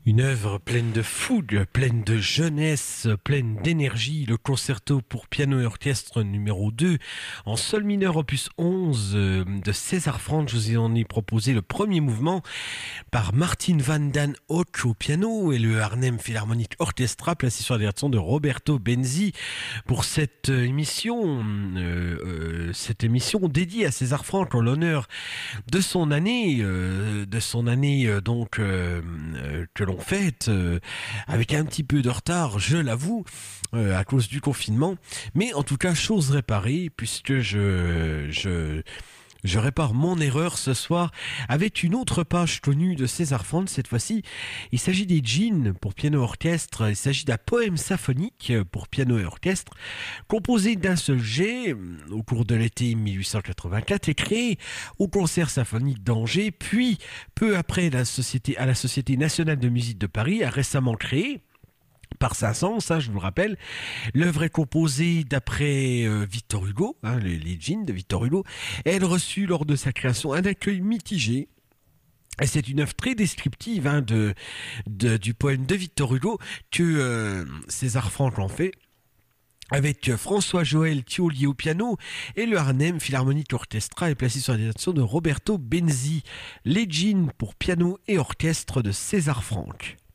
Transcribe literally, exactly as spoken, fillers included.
Une œuvre pleine de fougue, pleine de jeunesse, pleine d'énergie, le concerto pour piano et orchestre numéro deux, en sol mineur opus onze euh, de César Franck. Je vous en ai proposé le premier mouvement par Martin van den Hoek au piano et le Arnhem Philharmonic Orchestra placé sur la direction de Roberto Benzi pour cette émission, euh, euh, cette émission dédiée à César Franck en l'honneur de son année, euh, de son année euh, donc euh, euh, que l'on fête euh, avec un petit peu de retard, je l'avoue, euh, à cause du confinement. Mais en tout cas, chose réparée, puisque je, je, je répare mon erreur ce soir avec une autre page connue de César Franck. Cette fois-ci, il s'agit des Djinns pour piano orchestre. Il s'agit d'un poème symphonique pour piano et orchestre, composé d'un seul jet au cours de l'été mille huit cent quatre-vingt-quatre et créé au Concert symphonique d'Angers, puis peu après la société, à la Société nationale de musique de Paris, a récemment créé par Saint-Saëns, ça je vous le rappelle. L'œuvre est composée d'après euh, Victor Hugo, hein, les, les Djinns de Victor Hugo. Elle reçut lors de sa création un accueil mitigé. Et c'est une œuvre très descriptive hein, de, de, du poème de Victor Hugo que euh, César Franck en fait, avec François-Joël Thiollier au piano et le Arnhem Philharmonic Orchestra est placé sur la direction de Roberto Benzi. Les Djinns pour piano et orchestre de César Franck.